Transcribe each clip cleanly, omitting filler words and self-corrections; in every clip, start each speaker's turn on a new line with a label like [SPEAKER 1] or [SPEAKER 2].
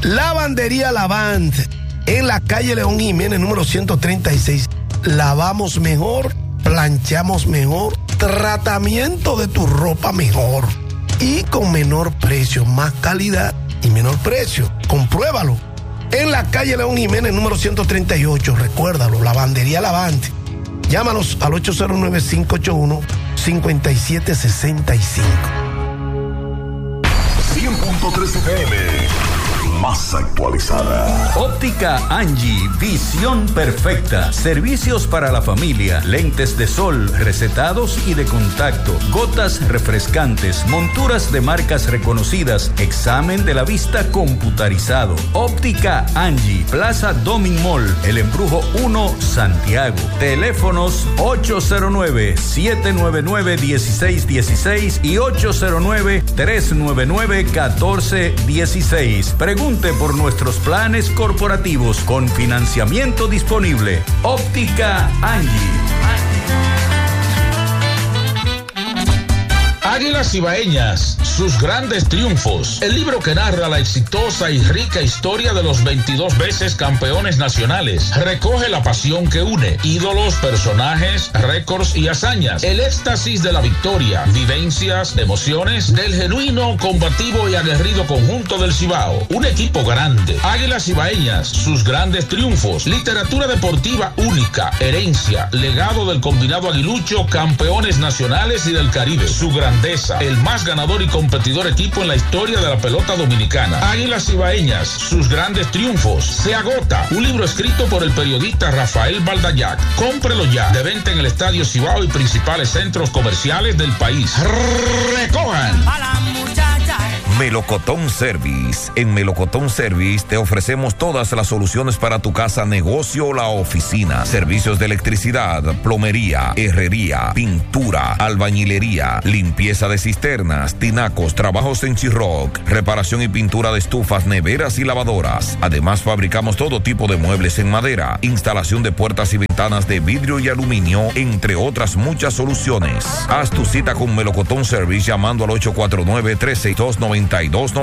[SPEAKER 1] Lavandería Lavant, en la calle León Jiménez, número 136. Lavamos mejor, planchamos mejor, tratamiento de tu ropa mejor y con menor precio, más calidad y menor precio. Compruébalo. En la calle León Jiménez, número 138, recuérdalo, Lavandería Lavant. Llámanos al 809-581-5765.
[SPEAKER 2] 100.3 FM, más actualizada.
[SPEAKER 3] Óptica Angie, visión perfecta. Servicios para la familia, lentes de sol, recetados y de contacto, gotas refrescantes, monturas de marcas reconocidas, examen de la vista computarizado. Óptica Angie, Plaza Domin Mall, El Embrujo 1, Santiago. Teléfonos 809-799-1616 y 809-399-1416. Pregunte por nuestros planes corporativos con financiamiento disponible. Óptica Angie.
[SPEAKER 4] Águilas Ibaeñas, sus grandes triunfos. El libro que narra la exitosa y rica historia de los 22 veces campeones nacionales. Recoge la pasión que une, ídolos, personajes, récords y hazañas. El éxtasis de la victoria, vivencias, emociones del genuino, combativo y aguerrido conjunto del Cibao. Un equipo grande. Águilas Ibaeñas, sus grandes triunfos. Literatura deportiva única, herencia, legado del combinado aguilucho, campeones nacionales y del Caribe. Su grandeza, el más ganador y competidor equipo en la historia de la pelota dominicana. Águilas Ibaeñas, sus grandes triunfos. Se agota. Un libro escrito por el periodista Rafael Baldayac. Cómprelo ya. De venta en el Estadio Cibao y principales centros comerciales del país. Recojan.
[SPEAKER 5] A la muchacha.
[SPEAKER 6] Melocotón Service. En Melocotón Service te ofrecemos todas las soluciones para tu casa, negocio o la oficina. Servicios de electricidad, plomería, herrería, pintura, albañilería, limpieza de cisternas, tinacos, trabajos en Chirroc, reparación y pintura de estufas, neveras y lavadoras. Además, fabricamos todo tipo de muebles en madera, instalación de puertas y ventanas de vidrio y aluminio, entre otras muchas soluciones. Haz tu cita con Melocotón Service llamando al 849-362-9292.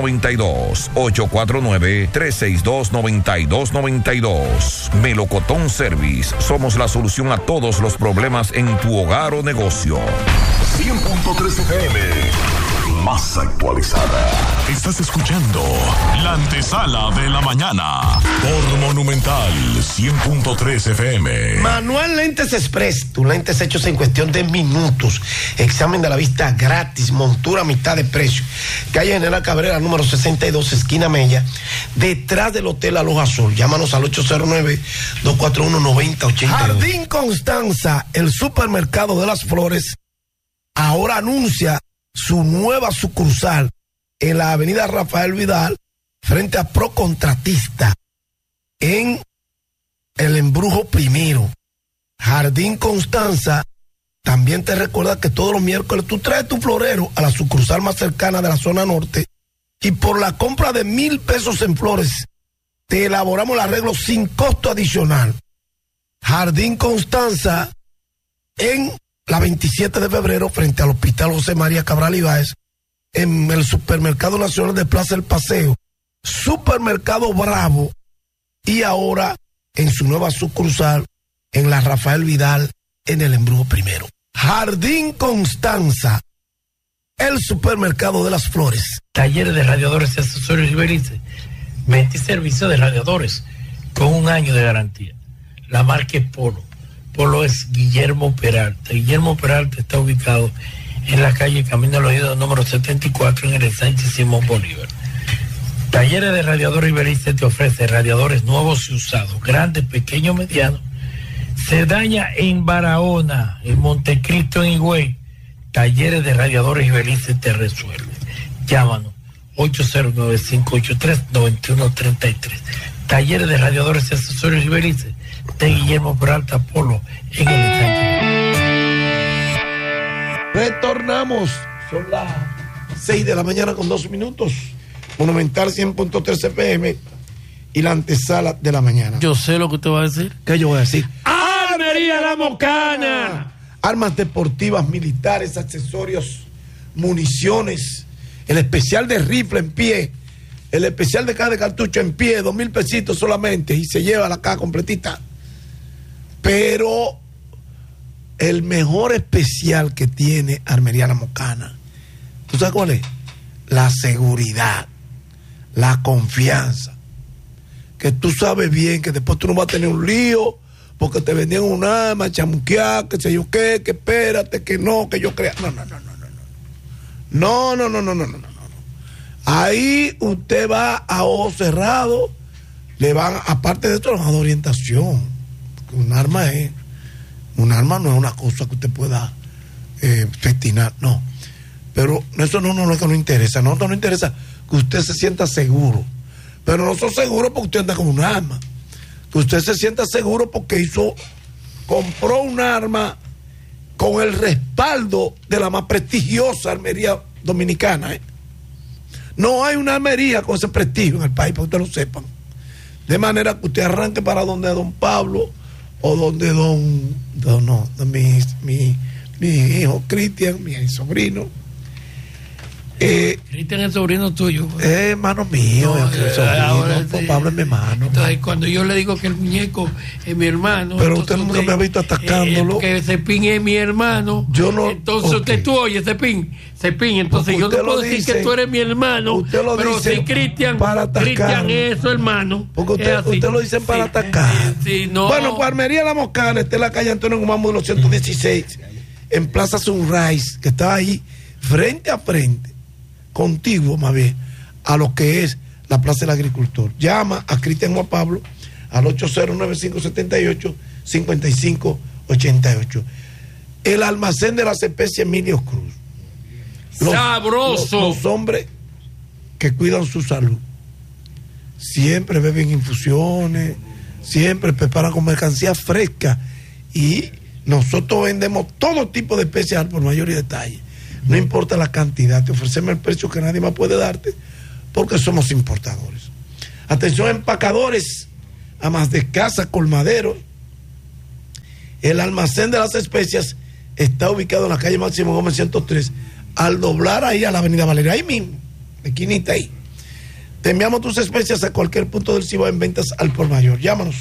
[SPEAKER 6] 849-362-9292. Melocotón Service. Somos la solución a todos los problemas en tu hogar o negocio.
[SPEAKER 2] 100.3 FM, más actualizada.
[SPEAKER 7] Estás escuchando la antesala de la mañana por Monumental 100.3 FM.
[SPEAKER 1] Manual Lentes Express, tus lentes hechos en cuestión de minutos. Examen de la vista gratis, montura a mitad de precio. Calle General Cabrera, número 62, esquina Mella, detrás del Hotel Aloha Sol. Llámanos al 809-241-9082. Jardín Constanza, el supermercado de las flores, ahora anuncia su nueva sucursal en la avenida Rafael Vidal, frente a Procontratista, en El Embrujo Primero. Jardín Constanza también te recuerda que todos los miércoles tú traes tu florero a la sucursal más cercana de la zona norte y por la compra de 1,000 pesos en flores te elaboramos el arreglo sin costo adicional. Jardín Constanza en la 27 de febrero frente al Hospital José María Cabral Ibáez, en el Supermercado Nacional de Plaza El Paseo, Supermercado Bravo, y ahora en su nueva sucursal en la Rafael Vidal, en El Embrujo Primero. Jardín Constanza, el supermercado de las flores.
[SPEAKER 8] Talleres de radiadores y accesorios Iberice. Venta y servicio de radiadores con 1 año de garantía. La marca es Polo. Polo es Guillermo Peralta. Guillermo Peralta está ubicado en la calle Camino al Oído número 74 en el ensanche Simón Bolívar. Talleres de radiadores Iberice te ofrece radiadores nuevos y usados, grandes, pequeños, medianos. Se daña en Barahona, en Montecristo, en Higüey. Talleres de radiadores Iberice te resuelve. Llámanos 809-583-9133. Talleres de radiadores y accesorios Iberice de Guillermo Peralta Polo en el ensanche.
[SPEAKER 1] Retornamos, son las 6 de la mañana con 2 minutos. Monumental 100.3 FM y la antesala de la mañana.
[SPEAKER 8] Yo sé lo que usted va a decir.
[SPEAKER 1] ¿Qué yo voy a decir?
[SPEAKER 8] ¡Armería La Mocana!
[SPEAKER 1] Armas deportivas, militares, accesorios, municiones, el especial de rifle en pie El especial de caja de cartucho en pie, 2,000 pesitos solamente, y se lleva la caja completita. Pero el mejor especial que tiene Armería La Mocana, ¿tú sabes cuál es? La seguridad, la confianza. Que tú sabes bien que después tú no vas a tener un lío porque te vendían un arma, chamuquear, que sé yo qué, que espérate, que no, que yo crea. No. Ahí usted va a ojos cerrados, le van, aparte de esto, le van a dar orientación. Un arma no es una cosa que usted pueda festinar, no. Pero eso no es que nos interesa. A nosotros nos interesa que usted se sienta seguro. Pero no son seguros porque usted anda con un arma. Que usted se sienta seguro porque compró un arma con el respaldo de la más prestigiosa armería dominicana. No hay una armería con ese prestigio en el país, para que ustedes lo sepan. De manera que usted arranque para donde don Pablo o donde mi hijo Cristian, mi sobrino.
[SPEAKER 8] Cristian es sobrino tuyo.
[SPEAKER 1] Hermano mío, Pablo es mi hermano.
[SPEAKER 8] Entonces, cuando yo le digo que el muñeco es mi hermano.
[SPEAKER 1] Pero usted nunca me ha visto atacándolo.
[SPEAKER 8] Que Cepín es mi hermano.
[SPEAKER 1] Yo no.
[SPEAKER 8] Entonces usted, tú oyes, Cepín, entonces yo no puedo decir que tú eres mi hermano.
[SPEAKER 1] Usted lo
[SPEAKER 8] pero
[SPEAKER 1] dice
[SPEAKER 8] si Cristian es su hermano.
[SPEAKER 1] Porque usted lo dice para atacar.
[SPEAKER 8] No.
[SPEAKER 1] Bueno, pues Armería La Mocana está en la calle Antonio Guzmán, número 116, en Plaza Sunrise, que está ahí frente a frente, contiguo más bien, a lo que es la Plaza del Agricultor. Llama a Cristian Juan Pablo al 809-578-5588. El almacén de las especies Emilio Cruz.
[SPEAKER 8] Sabroso.
[SPEAKER 1] Los hombres que cuidan su salud. Siempre beben infusiones, siempre preparan con mercancía fresca. Y nosotros vendemos todo tipo de especies por mayor y detalle. No importa la cantidad, te ofrecemos el precio que nadie más puede darte porque somos importadores. Atención, empacadores, amas de casa, colmaderos. El almacén de las especias está ubicado en la calle Máximo Gómez 103, al doblar ahí a la avenida Valeria, ahí mismo, esquinita ahí. Te enviamos tus especias a cualquier punto del Cibao en ventas al por mayor. Llámanos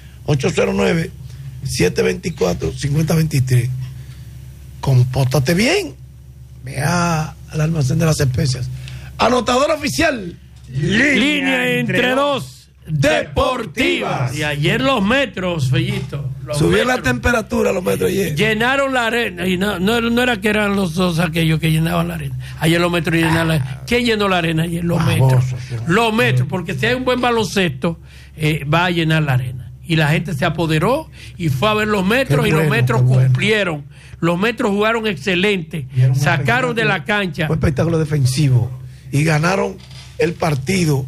[SPEAKER 1] 809-724-5023. Compórtate bien. Vea al almacén de las especias. Anotador oficial.
[SPEAKER 8] Línea entre dos deportivas. Y ayer los metros, Fellito.
[SPEAKER 1] Subió la temperatura los metros ayer.
[SPEAKER 8] Llenaron la arena. Y no era que eran los dos aquellos que llenaban la arena. Ayer los metros llenaron la arena. ¿Quién llenó la arena ayer? Los metros. Los metros, porque si hay un buen baloncesto, va a llenar la arena. Y la gente se apoderó y fue a ver los metros y los metros cumplieron. Los metros jugaron excelente. Sacaron de la cancha.
[SPEAKER 1] Fue espectáculo defensivo. Y ganaron el partido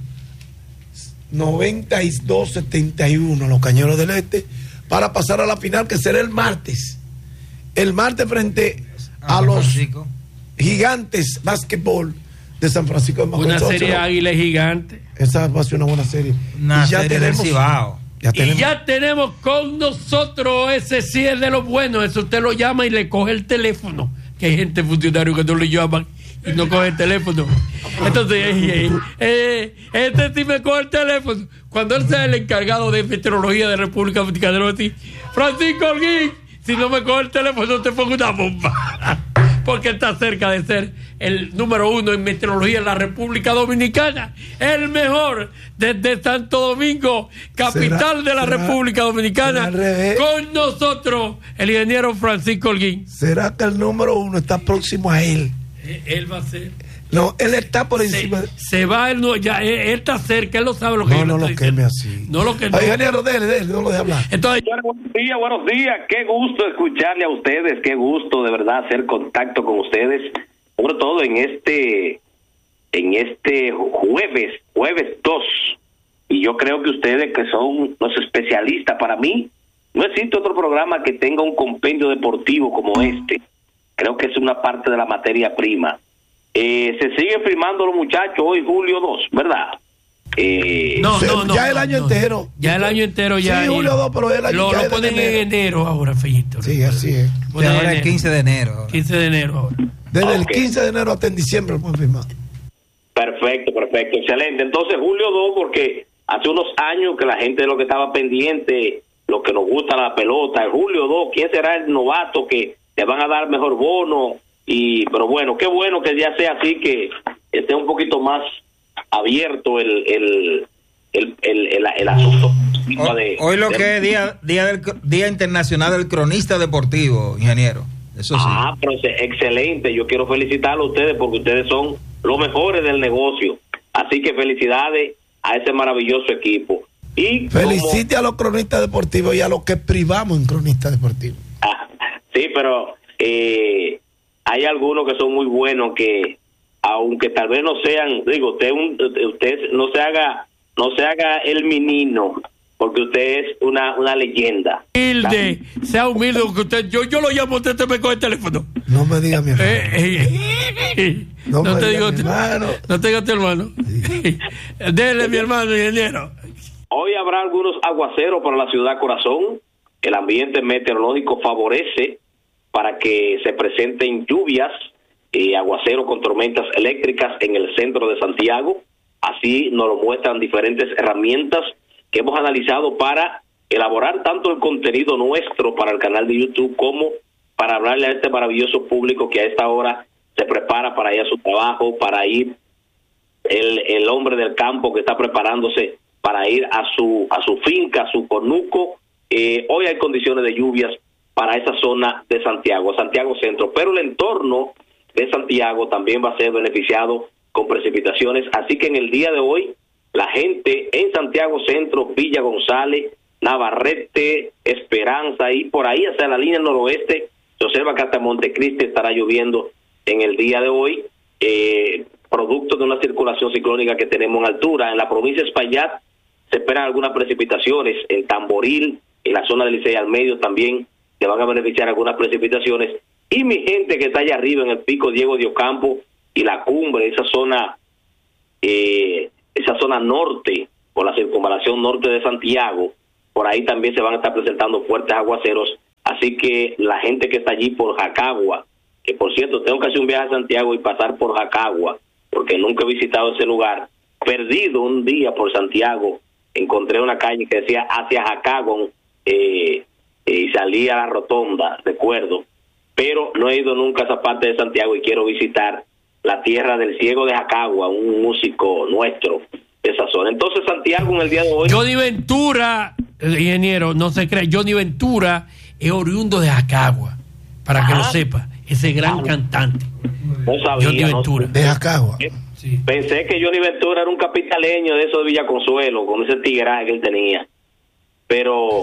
[SPEAKER 1] 92-71 los Cañeros del Este para pasar a la final, que será el martes. El martes frente a los Gigantes Básquetbol de San Francisco de Macorís.
[SPEAKER 8] Una serie Águila Gigante.
[SPEAKER 1] Esa va a ser una buena serie.
[SPEAKER 5] Una serie del Cibao.
[SPEAKER 8] Ya tenemos con nosotros, ese sí es de los buenos. Eso usted lo llama y le coge el teléfono. Que hay gente funcionario que no le llaman y no coge el teléfono. Entonces, este sí me coge el teléfono. Cuando él sea el encargado de meteorología de República Dominicana, le voy a decir: Francisco Holguín, si no me coge el teléfono, te pongo una bomba. Porque está cerca de ser el número 1 en meteorología en la República Dominicana, el mejor desde Santo Domingo, capital de la República Dominicana. Con nosotros, el ingeniero Francisco Holguín.
[SPEAKER 1] ¿Será que el número 1 está próximo a él?
[SPEAKER 8] Él va a ser.
[SPEAKER 1] No, él está por encima.
[SPEAKER 8] Se va, él está cerca, él lo sabe lo que
[SPEAKER 1] no lo queme así.
[SPEAKER 8] No lo queme.
[SPEAKER 1] Ingeniero, dele, no lo deje hablar.
[SPEAKER 8] Entonces,
[SPEAKER 9] buenos días. Qué gusto escucharle a ustedes, qué gusto de verdad hacer contacto con ustedes, sobre todo en este jueves 2. Y yo creo que ustedes, que son los especialistas, para mí, no existe otro programa que tenga un compendio deportivo como este. Creo que es una parte de la materia prima. Se siguen firmando los muchachos hoy, julio 2, ¿verdad?
[SPEAKER 1] Ya el año entero.
[SPEAKER 8] Ya el año entero, ya.
[SPEAKER 1] Sí, julio 2, pero el año
[SPEAKER 8] lo ponen en enero ahora, Fellito.
[SPEAKER 1] Sí, así es.
[SPEAKER 5] Ahora el 15 de enero.
[SPEAKER 8] 15 de enero ahora.
[SPEAKER 1] Desde el 15 de enero hasta en diciembre lo pueden firmar.
[SPEAKER 9] Perfecto, excelente. Entonces, julio 2, porque hace unos años que la gente de lo que estaba pendiente, lo que nos gusta la pelota, el julio 2, ¿quién será el novato que te van a dar mejor bono? Pero bueno, qué bueno que ya sea así, que esté un poquito más abierto el asunto.
[SPEAKER 5] Hoy lo que es Día Internacional del Cronista Deportivo, ingeniero. Eso sí.
[SPEAKER 9] Pero excelente. Yo quiero felicitarlo a ustedes porque ustedes son los mejores del negocio. Así que felicidades a ese maravilloso equipo. Y
[SPEAKER 1] felicite a los cronistas deportivos y a los que privamos en cronistas deportivos.
[SPEAKER 9] Sí, pero hay algunos que son muy buenos que, aunque tal vez no sean, digo, usted no se haga el menino, porque usted es una leyenda.
[SPEAKER 8] Humilde, sea humilde, porque usted, yo lo llamo, usted me coge el teléfono.
[SPEAKER 1] No me diga mi hermano.
[SPEAKER 8] No te diga mi hermano. No te diga tu hermano. Sí. Dele, mi hermano, ingeniero.
[SPEAKER 9] Hoy habrá algunos aguaceros para la ciudad corazón. El ambiente meteorológico favorece para que se presenten lluvias y aguaceros con tormentas eléctricas en el centro de Santiago. Así nos lo muestran diferentes herramientas que hemos analizado para elaborar tanto el contenido nuestro para el canal de YouTube como para hablarle a este maravilloso público que a esta hora se prepara para ir a su trabajo, para ir el hombre del campo que está preparándose para ir a su finca, a su conuco. Hoy hay condiciones de lluvias para esa zona de Santiago Centro, pero el entorno de Santiago también va a ser beneficiado con precipitaciones, así que en el día de hoy la gente en Santiago Centro, Villa González, Navarrete, Esperanza y por ahí hacia la línea noroeste, se observa que hasta Montecristi estará lloviendo en el día de hoy, producto de una circulación ciclónica que tenemos en altura. En la provincia de Espaillat se esperan algunas precipitaciones, en Tamboril, en la zona del Licey al medio también se van a beneficiar algunas precipitaciones, y mi gente que está allá arriba en el pico Diego de Ocampo y la cumbre, esa zona norte, por la circunvalación norte de Santiago, por ahí también se van a estar presentando fuertes aguaceros, así que la gente que está allí por Jacagua, que por cierto tengo que hacer un viaje a Santiago y pasar por Jacagua, porque nunca he visitado ese lugar, perdido un día por Santiago, encontré una calle que decía hacia Jacagua, y salí a la rotonda, recuerdo, pero no he ido nunca a esa parte de Santiago y quiero visitar la tierra del Ciego de Jacagua, un músico nuestro de esa zona. Entonces Santiago en el día de hoy...
[SPEAKER 8] Johnny Ventura, ingeniero, no se cree, Johnny Ventura es oriundo de Jacagua, para que lo sepa, ese gran cantante.
[SPEAKER 9] No sabía,
[SPEAKER 8] Johnny Ventura.
[SPEAKER 1] De Jacagua.
[SPEAKER 8] Sí.
[SPEAKER 9] Pensé que Johnny Ventura era un capitaleño de eso de Villa Consuelo, con ese tigraje que él tenía. Pero...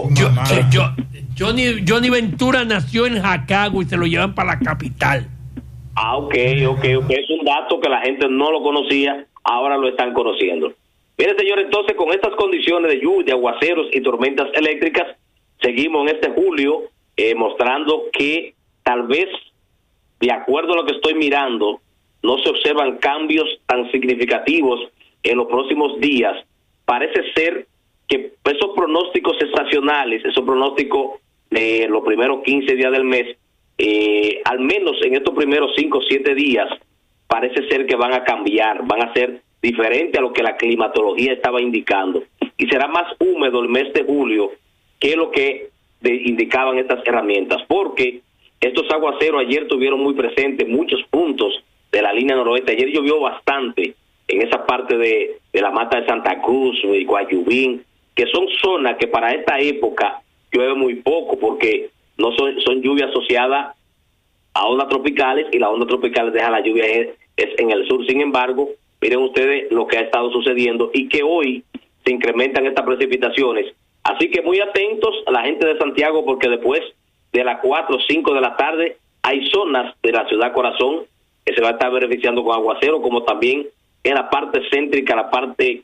[SPEAKER 8] Johnny Ventura nació en Jacagua y se lo llevan para la capital.
[SPEAKER 9] Ok. Es un dato que la gente no lo conocía, ahora lo están conociendo. Mire, señor, entonces con estas condiciones de lluvia, aguaceros y tormentas eléctricas, seguimos en este julio mostrando que tal vez, de acuerdo a lo que estoy mirando, no se observan cambios tan significativos en los próximos días. Parece ser que esos pronósticos estacionales, esos pronósticos de los primeros 15 días del mes, al menos en estos primeros 5 o 7 días, parece ser que van a cambiar, van a ser diferentes a lo que la climatología estaba indicando. Y será más húmedo el mes de julio que lo que indicaban estas herramientas, porque estos aguaceros ayer tuvieron muy presentes muchos puntos de la línea noroeste. Ayer llovió bastante en esa parte de la Mata de Santa Cruz y Guayubín, que son zonas que para esta época llueve muy poco, porque no son lluvias asociadas a ondas tropicales, y las ondas tropicales dejan la lluvia es en el sur. Sin embargo, miren ustedes lo que ha estado sucediendo y que hoy se incrementan estas precipitaciones. Así que muy atentos a la gente de Santiago, porque después de las 4 o 5 de la tarde hay zonas de la ciudad corazón que se va a estar beneficiando con aguacero, como también en la parte céntrica, la parte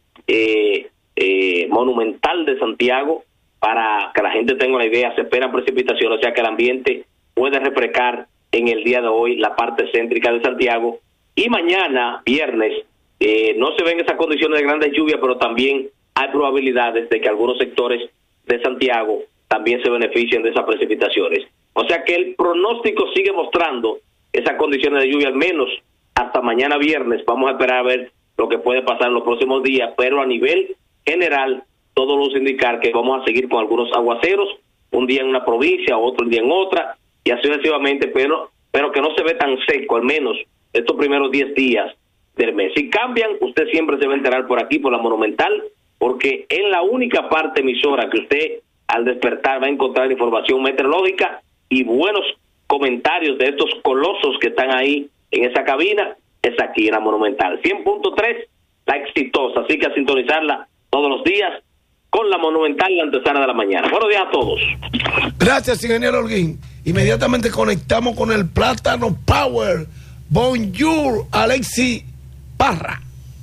[SPEAKER 9] monumental de Santiago. Para que la gente tenga una idea, se esperan precipitaciones, o sea que el ambiente puede refrescar en el día de hoy la parte céntrica de Santiago. Y mañana, viernes, no se ven esas condiciones de grandes lluvias, pero también hay probabilidades de que algunos sectores de Santiago también se beneficien de esas precipitaciones. O sea que el pronóstico sigue mostrando esas condiciones de lluvia, al menos hasta mañana viernes. Vamos a esperar a ver lo que puede pasar en los próximos días, pero a nivel general, todo luce indicar que vamos a seguir con algunos aguaceros, un día en una provincia, otro día en otra, y así sucesivamente, pero que no se ve tan seco, al menos estos primeros 10 días del mes. Si cambian, usted siempre se va a enterar por aquí, por la Monumental, porque es la única parte emisora que usted al despertar va a encontrar información meteorológica y buenos comentarios de estos colosos que están ahí en esa cabina, es aquí en la Monumental. 100.3, la exitosa, así que a sintonizarla todos los días con la Monumental, la antesala de la mañana. Buenos días a todos.
[SPEAKER 1] Gracias, ingeniero Holguín. Inmediatamente conectamos con el Plátano Power. Bonjour, Alexi Parra.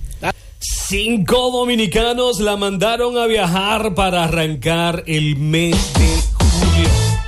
[SPEAKER 10] 5 dominicanos la mandaron a viajar para arrancar el mes de julio.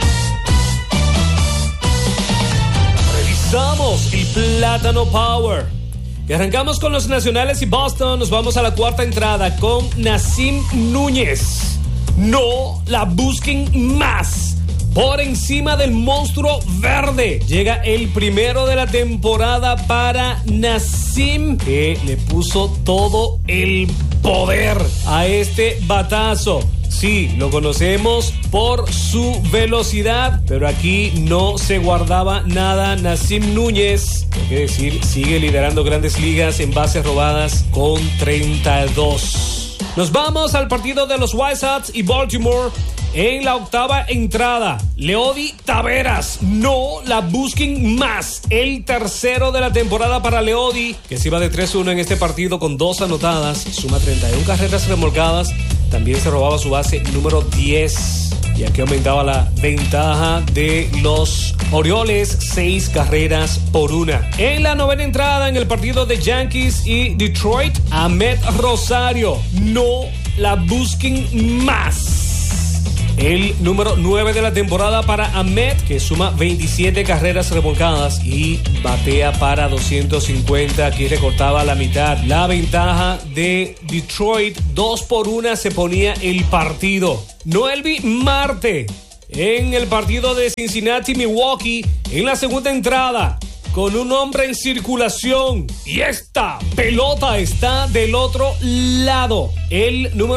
[SPEAKER 10] Revisamos el Plátano Power. Y arrancamos con los nacionales y Boston. Nos vamos a la cuarta entrada con Nassim Núñez. No la busquen más. Por encima del monstruo verde. Llega el primero de la temporada para Nassim, que le puso todo el poder a este batazo. Sí, lo conocemos por su velocidad, pero aquí no se guardaba nada. Nassim Núñez, hay que decir, sigue liderando Grandes Ligas en bases robadas con 32. Nos vamos al partido de los White Sox y Baltimore. En la octava entrada, Leody Taveras, no la busquen más. El tercero de la temporada para Leody, que se iba de 3-1 en este partido con 2 anotadas, suma 31 carreras remolcadas. También se robaba su base número 10. Y aquí aumentaba la ventaja de los Orioles, 6 carreras por 1. En la novena entrada, en el partido de Yankees y Detroit, Ahmed Rosario, no la busquen más. El número 9 de la temporada para Ahmed, que suma 27 carreras remolcadas y batea para 250. Aquí recortaba la mitad. La ventaja de Detroit, 2-1 se ponía el partido. Noelvi Marte en el partido de Cincinnati-Milwaukee en la segunda entrada, con un hombre en circulación y esta pelota está del otro lado. El número